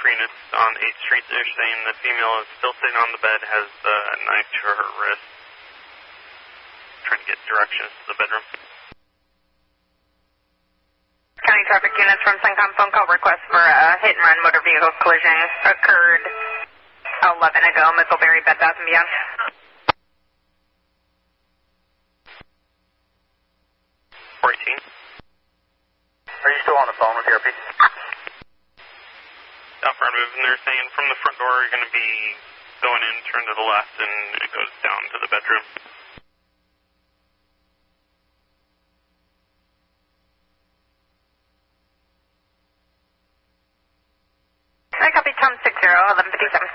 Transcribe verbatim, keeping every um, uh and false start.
for units on eighth Street. They're saying the female is still sitting on the bed, has uh, a knife to her wrist. Trying to get directions to the bedroom. County traffic units from Suncom, phone call request for a hit and run motor vehicle collision occurred eleven ago, Mickleberry, Bed Bath and Beyond. four eighteen. Are you still on the phone with your P? South front move, and they're saying from the front door you're going to be going in, turn to the left, and it goes down to the bedroom. I copy Tom six zero, eleven fifty-seven.